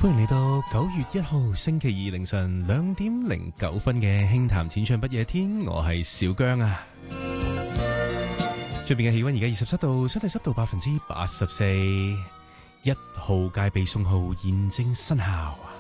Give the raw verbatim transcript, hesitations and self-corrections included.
歡迎嚟到九月一號星期二凌晨兩點零九分嘅輕談淺唱不夜天，我係小姜啊。出邊嘅氣溫而家二十七度，相對濕度百分之八十四，一號戒備信號現正生效。